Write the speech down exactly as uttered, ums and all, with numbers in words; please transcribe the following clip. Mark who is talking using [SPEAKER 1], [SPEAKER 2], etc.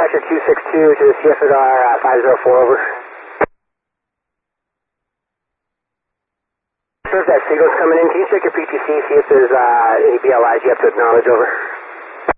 [SPEAKER 1] pressure two six two to the C F R uh, five zero four, over. Sir, if that Seagull's coming in, can you check your P T C, see if there's uh, any B L Is you have to acknowledge, over?